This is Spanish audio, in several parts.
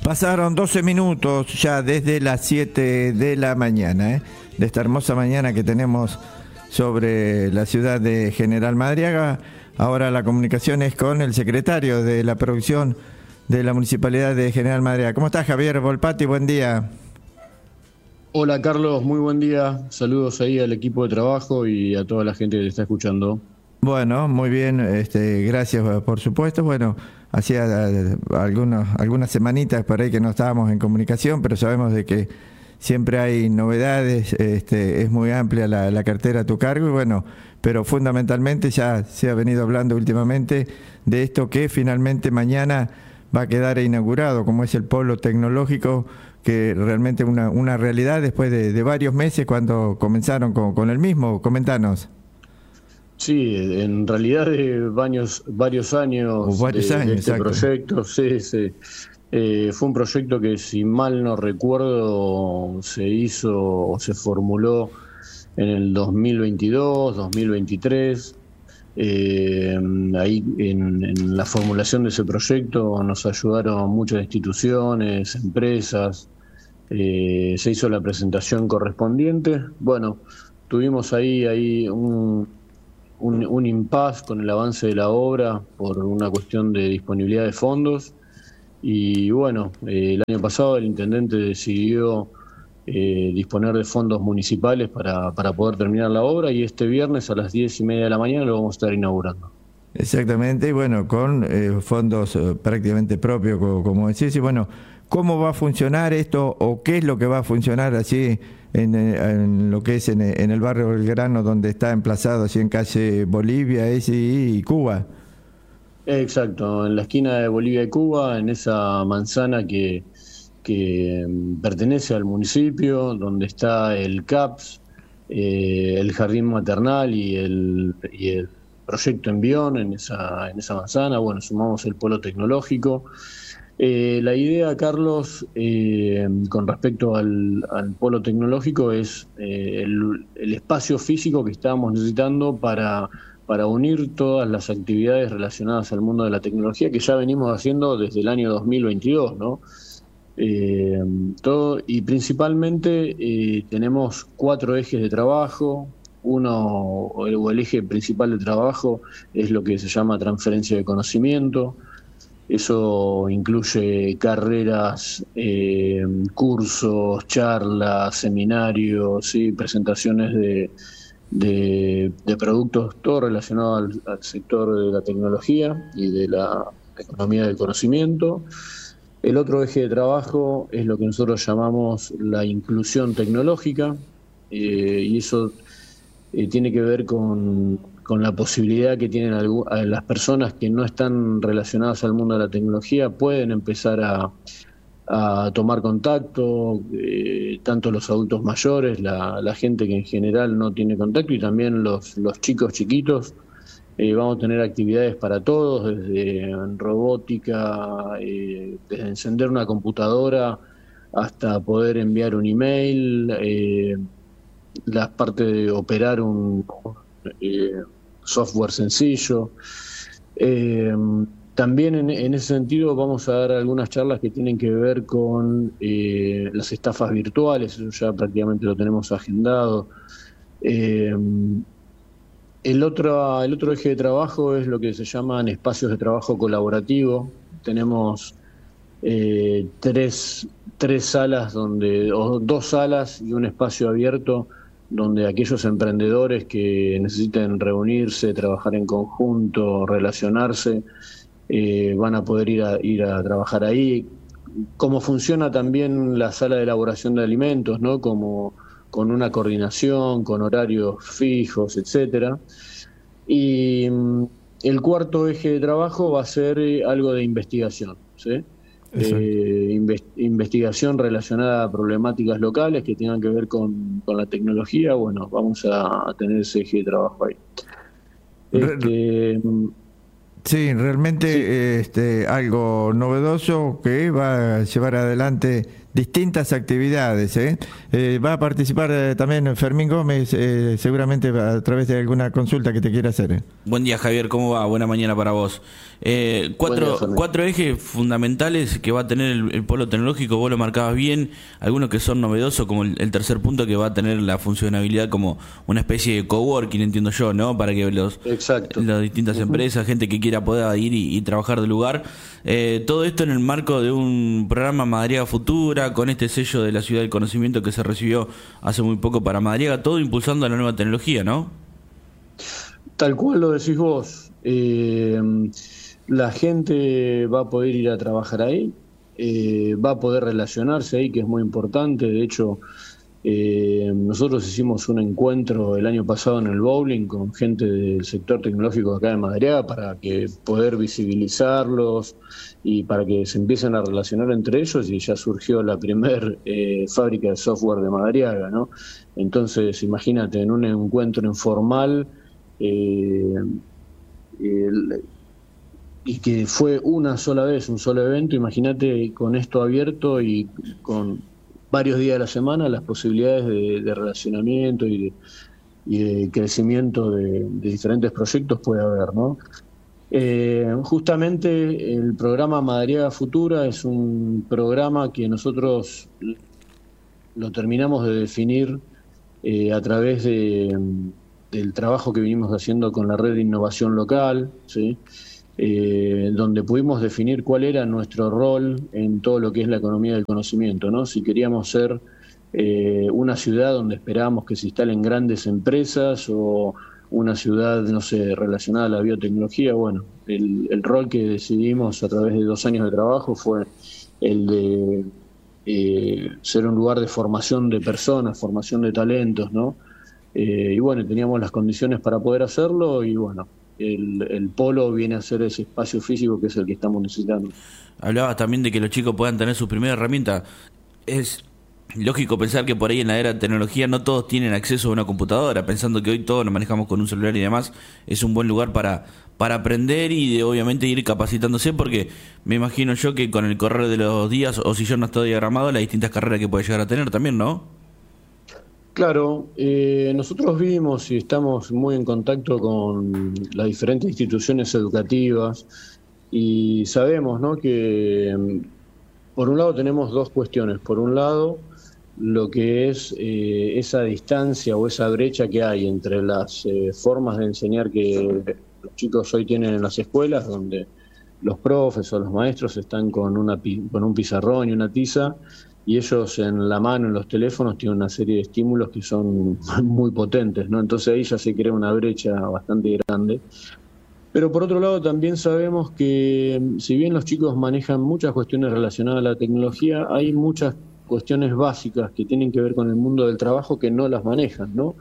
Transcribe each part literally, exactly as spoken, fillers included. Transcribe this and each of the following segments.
Pasaron doce minutos ya desde las siete de la mañana, ¿eh? de esta hermosa mañana que tenemos sobre la ciudad de General Madariaga. Ahora la comunicación es con el secretario de la producción de la Municipalidad de General Madariaga. ¿Cómo estás, Javier Volpatti? Buen día. Hola, Carlos, muy buen día. Saludos ahí al equipo de trabajo y a toda la gente que te está escuchando. Bueno, muy bien, este, gracias por supuesto. Bueno, hacía algunos, algunas semanitas por ahí que no estábamos en comunicación, pero sabemos de que siempre hay novedades, este, es muy amplia la, la cartera a tu cargo y bueno, pero fundamentalmente ya se ha venido hablando últimamente de esto que finalmente mañana va a quedar inaugurado, como es el polo tecnológico, que realmente es una, una realidad después de, de varios meses cuando comenzaron con, con el mismo. Comentanos. Sí, en realidad de varios, varios años, varios de, años de este exacto. proyecto, sí, sí. Eh, fue un proyecto que, si mal no recuerdo, se hizo o se formuló en el dos mil veintidós, dos mil veintitrés. Eh, ahí en, en la formulación de ese proyecto nos ayudaron muchas instituciones, empresas, eh, se hizo la presentación correspondiente. Bueno, tuvimos ahí, ahí un... un, un impasse con el avance de la obra por una cuestión de disponibilidad de fondos y bueno, eh, el año pasado el intendente decidió eh, disponer de fondos municipales para, para poder terminar la obra y este viernes a las diez y media de la mañana lo vamos a estar inaugurando. Exactamente, y bueno, con eh, fondos eh, prácticamente propios, como, como decís, y bueno, ¿cómo va a funcionar esto o qué es lo que va a funcionar así en, en lo que es en, en el barrio Belgrano, donde está emplazado, así en calle Bolivia, S I y Cuba? Exacto, en la esquina de Bolivia y Cuba, en esa manzana que, que pertenece al municipio, donde está el C A P S, eh, el jardín maternal y el, y el proyecto Envión, en esa, en esa manzana. Bueno, sumamos el polo tecnológico. Eh, la idea, Carlos, eh, con respecto al, al polo tecnológico es eh, el, el espacio físico que estábamos necesitando para, para unir todas las actividades relacionadas al mundo de la tecnología que ya venimos haciendo desde el año dos mil veintidós, ¿no? Eh, todo, y principalmente eh, tenemos cuatro ejes de trabajo. Uno, o el, o el eje principal de trabajo, es lo que se llama transferencia de conocimiento. Eso incluye carreras, eh, cursos, charlas, seminarios, ¿sí? Presentaciones de, de, de productos, todo relacionado al, al sector de la tecnología y de la economía del conocimiento. El otro eje de trabajo es lo que nosotros llamamos la inclusión tecnológica, eh, y eso eh, tiene que ver con, con la posibilidad que tienen algu- a las personas que no están relacionadas al mundo de la tecnología, pueden empezar a, a tomar contacto, eh, tanto los adultos mayores, la, la gente que en general no tiene contacto y también los, los chicos chiquitos. Eh, vamos a tener actividades para todos, desde robótica, eh, desde encender una computadora hasta poder enviar un email, eh, la parte de operar un eh, software sencillo. Eh, también en, en ese sentido vamos a dar algunas charlas que tienen que ver con eh, las estafas virtuales, eso ya prácticamente lo tenemos agendado. Eh, el, otro, el otro eje de trabajo es lo que se llaman espacios de trabajo colaborativo. Tenemos eh, tres, tres salas donde, o dos salas y un espacio abierto donde aquellos emprendedores que necesiten reunirse, trabajar en conjunto, relacionarse, eh, van a poder ir a, ir a trabajar ahí. Cómo funciona también la sala de elaboración de alimentos, ¿no? Como con una coordinación, con horarios fijos, etcétera. Y mm, el cuarto eje de trabajo va a ser eh, algo de investigación, ¿sí? Eh, invest- investigación relacionada a problemáticas locales que tengan que ver con, con la tecnología. Bueno, vamos a, a tener ese eje de trabajo ahí. Este, Sí, realmente sí. este, algo novedoso que va a llevar adelante distintas actividades. ¿eh? Eh, va a participar eh, también Fermín Gómez, eh, seguramente a través de alguna consulta que te quiera hacer. ¿eh? Buen día, Javier, ¿cómo va? Buena mañana para vos. Eh, cuatro, día, cuatro ejes fundamentales que va a tener el, el polo tecnológico, vos lo marcabas bien, algunos que son novedosos, como el, el tercer punto, que va a tener la funcionalidad como una especie de coworking, entiendo yo, ¿no? Para que los Exacto. las distintas uh-huh. empresas, gente que quiera pueda ir y, y trabajar del lugar. Eh, todo esto en el marco de un programa Madariaga Futura, con este sello de la Ciudad del Conocimiento que se recibió hace muy poco para Madariaga, todo impulsando la nueva tecnología, ¿no? Tal cual lo decís vos. Eh, la gente va a poder ir a trabajar ahí, eh, va a poder relacionarse ahí, que es muy importante. De hecho, eh, nosotros hicimos un encuentro el año pasado en el bowling con gente del sector tecnológico acá de Madariaga para que poder visibilizarlos y para que se empiecen a relacionar entre ellos, y ya surgió la primer eh, fábrica de software de Madariaga, ¿no? Entonces, imagínate, en un encuentro informal eh, el, y que fue una sola vez, un solo evento, imagínate con esto abierto y con varios días de la semana las posibilidades de, de relacionamiento y de, y de crecimiento de, de diferentes proyectos puede haber, ¿no? Eh, justamente el programa Madariaga Futura es un programa que nosotros lo terminamos de definir eh, a través de, del trabajo que venimos haciendo con la red de innovación local, ¿sí? Eh, donde pudimos definir cuál era nuestro rol en todo lo que es la economía del conocimiento, ¿no? Si queríamos ser eh, una ciudad donde esperábamos que se instalen grandes empresas o una ciudad, no sé, relacionada a la biotecnología, bueno, el, el rol que decidimos a través de dos años de trabajo fue el de eh, ser un lugar de formación de personas, formación de talentos, ¿no? Eh, y bueno, teníamos las condiciones para poder hacerlo y bueno, El, el polo viene a ser ese espacio físico que es el que estamos necesitando. Hablabas también de que los chicos puedan tener su primera herramienta. Es lógico pensar que por ahí en la era de tecnología no todos tienen acceso a una computadora, pensando que hoy todos nos manejamos con un celular y demás. Es un buen lugar para, para aprender y de, obviamente ir capacitándose, porque me imagino yo que con el correr de los días, o si yo no estoy diagramado, las distintas carreras que puede llegar a tener también, ¿no? Claro, eh, nosotros vimos y estamos muy en contacto con las diferentes instituciones educativas y sabemos, ¿no?, que por un lado tenemos dos cuestiones. Por un lado, lo que es eh, esa distancia o esa brecha que hay entre las eh, formas de enseñar que los chicos hoy tienen en las escuelas, donde los profes o los maestros están con, una, con un pizarrón y una tiza, y ellos en la mano, en los teléfonos, tienen una serie de estímulos que son muy potentes, ¿no? Entonces ahí ya se crea una brecha bastante grande. Pero por otro lado también sabemos que si bien los chicos manejan muchas cuestiones relacionadas a la tecnología, hay muchas cuestiones básicas que tienen que ver con el mundo del trabajo que no las manejan, ¿no?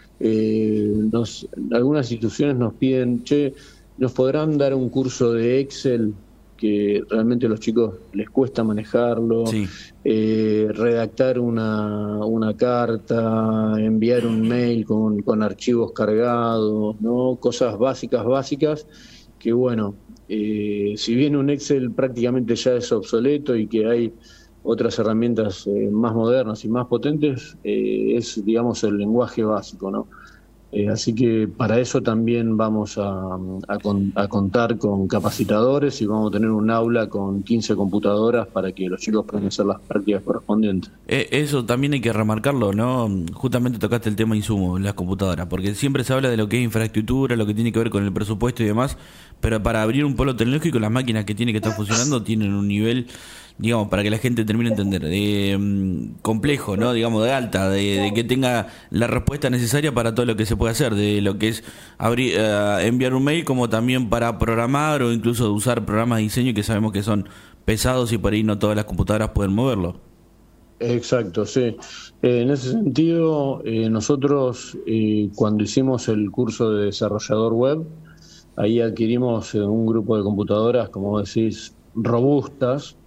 Eh, nos, algunas instituciones nos piden, che, ¿nos podrán dar un curso de Excel? Que realmente a los chicos les cuesta manejarlo, sí. eh, redactar una, una carta, enviar un mail con, con archivos cargados, ¿no? Cosas básicas, básicas, que bueno, eh, si bien un Excel prácticamente ya es obsoleto y que hay otras herramientas eh, más modernas y más potentes, eh, es, digamos, el lenguaje básico, ¿no? Eh, así que para eso también vamos a, a, con, a contar con capacitadores y vamos a tener un aula con quince computadoras para que los chicos puedan hacer las prácticas correspondientes. Eh, eso también hay que remarcarlo, ¿no? Justamente tocaste el tema insumo, las computadoras, porque siempre se habla de lo que es infraestructura, lo que tiene que ver con el presupuesto y demás, pero para abrir un polo tecnológico las máquinas que tienen que estar funcionando tienen un nivel, digamos, para que la gente termine de entender, de, complejo, ¿no? Digamos, de alta, de, de que tenga la respuesta necesaria para todo lo que se puede hacer, de lo que es abrir, uh, enviar un mail, como también para programar o incluso de usar programas de diseño que sabemos que son pesados y por ahí no todas las computadoras pueden moverlo. Exacto, sí. Eh, en ese sentido, eh, nosotros eh, cuando hicimos el curso de desarrollador web, ahí adquirimos eh, un grupo de computadoras, como decís, robustas,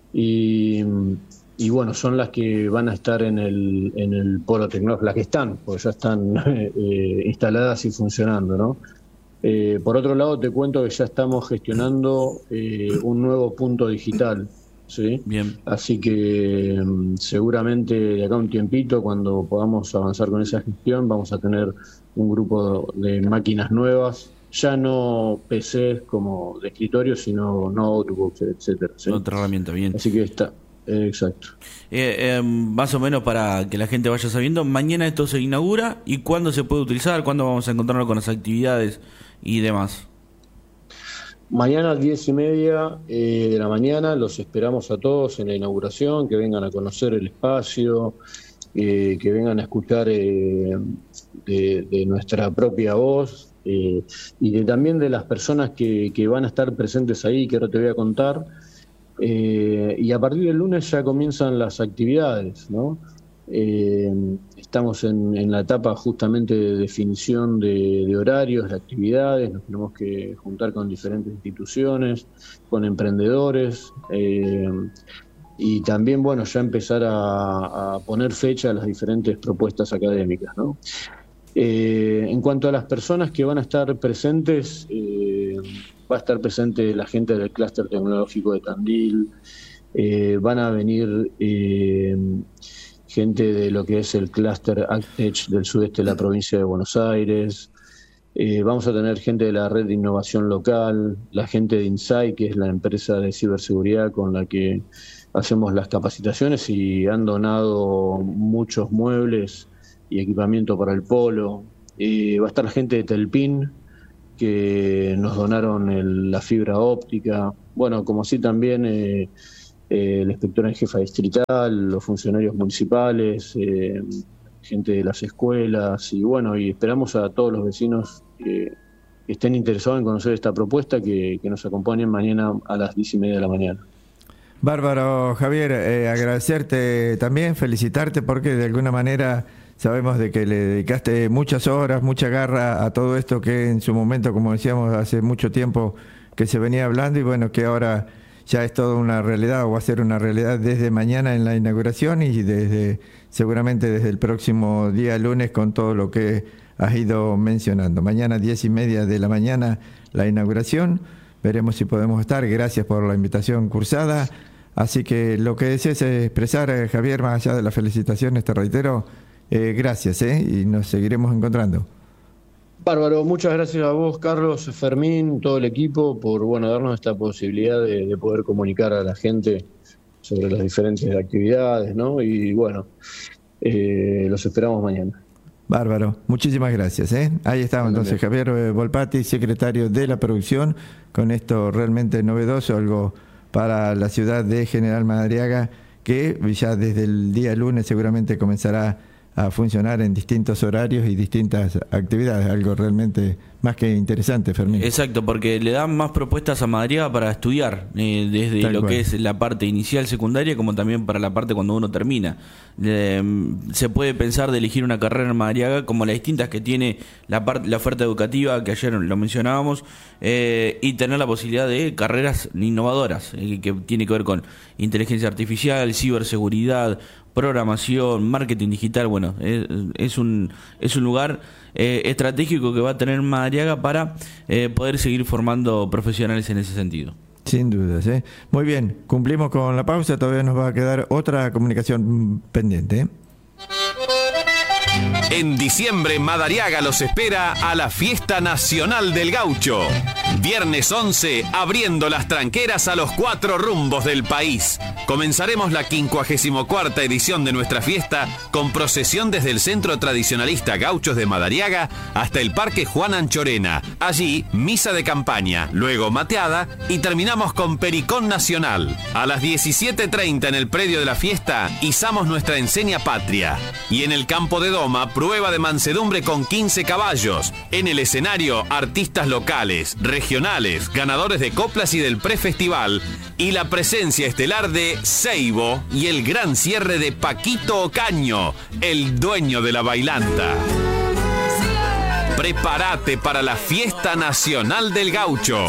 y, y bueno, son las que van a estar en el, en el polo tecnológico, las que están, porque ya están eh, instaladas y funcionando, ¿no? Eh, por otro lado, te cuento que ya estamos gestionando eh, un nuevo punto digital ¿sí? Bien. Así que um, seguramente de acá a un tiempito, cuando podamos avanzar con esa gestión, vamos a tener un grupo de máquinas nuevas, ya no P Cs como de escritorio, sino notebooks, etcétera, ¿sí? Otra herramienta, bien. Así que está, eh, exacto. Eh, eh, más o menos para que la gente vaya sabiendo, mañana esto se inaugura y cuándo se puede utilizar, cuándo vamos a encontrarnos con las actividades y demás. Mañana a las diez y media eh, de la mañana los esperamos a todos en la inauguración, que vengan a conocer el espacio, eh, que vengan a escuchar eh, de, de nuestra propia voz eh, y de, también de las personas que, que van a estar presentes ahí, que ahora te voy a contar. Eh, y a partir del lunes ya comienzan las actividades, ¿no? Eh, estamos en, en la etapa justamente de definición de, de horarios, de actividades, nos tenemos que juntar con diferentes instituciones, con emprendedores eh, y también, bueno, ya empezar a, a poner fecha a las diferentes propuestas académicas, ¿no? Eh, en cuanto a las personas que van a estar presentes, eh, va a estar presente la gente del clúster tecnológico de Tandil, eh, van a venir eh, gente de lo que es el clúster ACTech del sudeste de la provincia de Buenos Aires, eh, vamos a tener gente de la red de innovación local, la gente de Insight, que es la empresa de ciberseguridad con la que hacemos las capacitaciones y han donado muchos muebles y equipamiento para el polo. Eh, va a estar la gente de Telpin, que nos donaron el, la fibra óptica, bueno, como así también eh, eh, la inspectora en jefa distrital, los funcionarios municipales, eh, gente de las escuelas, y bueno, y esperamos a todos los vecinos que, que estén interesados en conocer esta propuesta, que, que nos acompañen mañana a las diez y media de la mañana. Bárbaro, Javier, eh, agradecerte también, felicitarte, porque de alguna manera sabemos de que le dedicaste muchas horas, mucha garra a todo esto que en su momento, como decíamos, hace mucho tiempo que se venía hablando y bueno, que ahora ya es toda una realidad o va a ser una realidad desde mañana en la inauguración y desde seguramente desde el próximo día lunes con todo lo que has ido mencionando. Mañana diez y media de la mañana la inauguración, veremos si podemos estar, gracias por la invitación cursada, así que lo que desees expresar, Javier, más allá de las felicitaciones, te reitero, Eh, gracias, ¿eh? Y nos seguiremos encontrando. Bárbaro, muchas gracias a vos, Carlos, Fermín, todo el equipo, por bueno darnos esta posibilidad de, de poder comunicar a la gente sobre las diferentes actividades, ¿no? Y bueno, eh, los esperamos mañana. Bárbaro, muchísimas gracias, ¿eh? Ahí estaba entonces Javier Volpatti, secretario de la producción, con esto realmente novedoso, algo para la ciudad de General Madariaga, que ya desde el día lunes seguramente comenzará a funcionar en distintos horarios y distintas actividades, algo realmente más que interesante, Fermín. Exacto, porque le dan más propuestas a Madariaga para estudiar, eh, desde Tal lo cual. que es la parte inicial, secundaria, como también para la parte cuando uno termina. Eh, se puede pensar de elegir una carrera en Madariaga como las distintas que tiene la, parte, la oferta educativa, que ayer lo mencionábamos, eh, y tener la posibilidad de carreras innovadoras, eh, que tiene que ver con inteligencia artificial, ciberseguridad, programación, marketing digital. Bueno, es, es un es un lugar eh, estratégico que va a tener Madariaga para eh, poder seguir formando profesionales en ese sentido. Sin dudas, ¿eh? Muy bien, cumplimos con la pausa, todavía nos va a quedar otra comunicación pendiente, ¿eh? En diciembre, Madariaga los espera a la Fiesta Nacional del Gaucho. Viernes once, abriendo las tranqueras a los cuatro rumbos del país. Comenzaremos la quincuagésima cuarta edición de nuestra fiesta con procesión desde el Centro Tradicionalista Gauchos de Madariaga hasta el Parque Juan Anchorena. Allí, misa de campaña, luego mateada y terminamos con Pericón Nacional. A las diecisiete treinta en el predio de la fiesta, izamos nuestra enseña patria. Y en el campo de Doma, prueba de mansedumbre con quince caballos. En el escenario, artistas locales, regionales, ganadores de coplas y del prefestival. Y la presencia estelar de Seibo y el gran cierre de Paquito Ocaño, el dueño de la bailanta. Prepárate para la Fiesta Nacional del Gaucho.